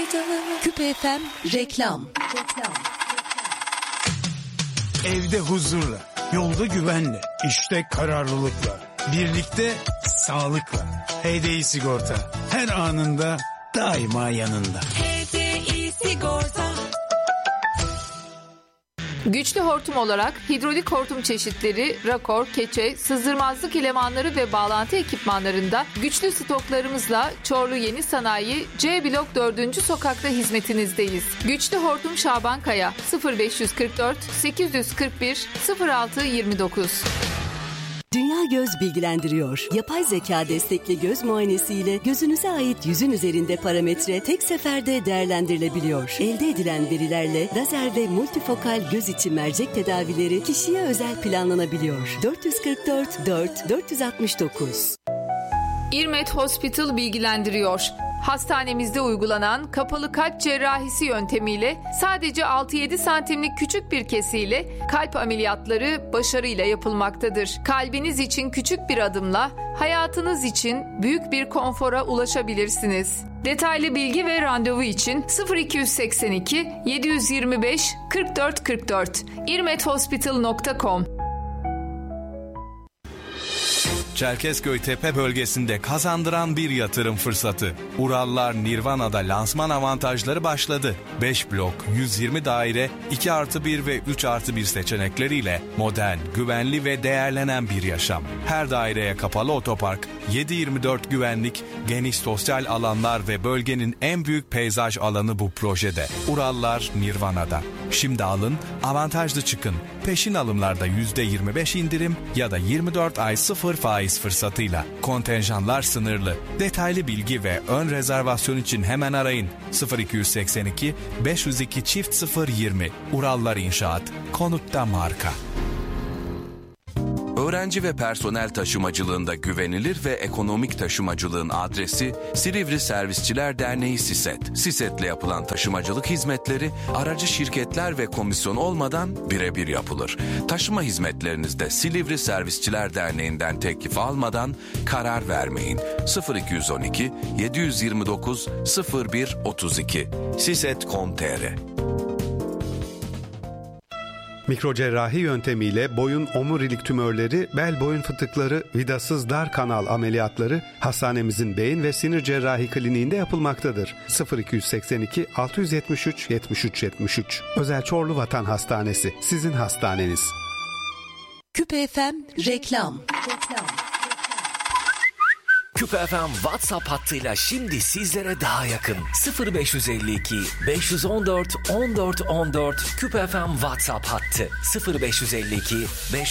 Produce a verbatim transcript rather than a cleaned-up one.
Küpe F M reklam. Evde huzurla, yolda güvenle, işte kararlılıkla, birlikte sağlıkla. H D I Sigorta her anında daima yanında. H D I Sigorta. Güçlü hortum olarak hidrolik hortum çeşitleri, rakor, keçe, sızdırmazlık elemanları ve bağlantı ekipmanlarında güçlü stoklarımızla Çorlu Yeni Sanayi C Blok dördüncü sokakta hizmetinizdeyiz. Güçlü hortum Şaban Kaya sıfır beş kırk dört sekiz kırk bir sıfır altı yirmi dokuz. Dünya Göz bilgilendiriyor. Yapay zeka destekli göz muayenesiyle gözünüze ait yüzün üzerinde parametre tek seferde değerlendirilebiliyor. Elde edilen verilerle lazer ve multifokal göz içi mercek tedavileri kişiye özel planlanabiliyor. dört kırk dört dört dört altı dokuz. İrmet Hospital bilgilendiriyor. Hastanemizde uygulanan kapalı kalp cerrahisi yöntemiyle sadece altı yedi santimlik küçük bir kesiyle kalp ameliyatları başarıyla yapılmaktadır. Kalbiniz için küçük bir adımla hayatınız için büyük bir konfora ulaşabilirsiniz. Detaylı bilgi ve randevu için sıfır iki seksen iki yedi yirmi beş kırk dört kırk dört irmet hospital nokta com. Çerkezköy Tepe bölgesinde kazandıran bir yatırım fırsatı. Urallar Nirvana'da lansman avantajları başladı. beş blok, yüz yirmi daire, iki artı bir ve üç artı bir seçenekleriyle modern, güvenli ve değerlenen bir yaşam. Her daireye kapalı otopark, yedi yirmi dört güvenlik, geniş sosyal alanlar ve bölgenin en büyük peyzaj alanı bu projede. Urallar Nirvana'da. Şimdi alın, avantajlı çıkın. Peşin alımlarda yüzde yirmi beş indirim ya da yirmi dört ay sıfır faiz fırsatıyla. Kontenjanlar sınırlı. Detaylı bilgi ve ön rezervasyon için hemen arayın. sıfır iki seksen iki beş yüz iki çift sıfır yirmi. Urallar İnşaat. Konutta marka. Öğrenci ve personel taşımacılığında güvenilir ve ekonomik taşımacılığın adresi Silivri Servisçiler Derneği SİSET. SİSET'le yapılan taşımacılık hizmetleri aracı şirketler ve komisyon olmadan birebir yapılır. Taşıma hizmetlerinizde Silivri Servisçiler Derneği'nden teklif almadan karar vermeyin. sıfır iki on iki yedi yirmi dokuz sıfır bir otuz iki siset nokta com nokta tr. Mikrocerrahi yöntemiyle boyun omurilik tümörleri, bel boyun fıtıkları, vidasız dar kanal ameliyatları hastanemizin beyin ve sinir cerrahi kliniğinde yapılmaktadır. sıfır iki seksen iki altı yetmiş üç yetmiş üç yetmiş üç. Özel Çorlu Vatan Hastanesi. Sizin hastaneniz. Küpe F M reklam. Küpe F M WhatsApp hattıyla şimdi sizlere daha yakın. sıfır beş elli iki beş on dört on dört on dört Küpe F M WhatsApp hattı sıfır beş elli iki beş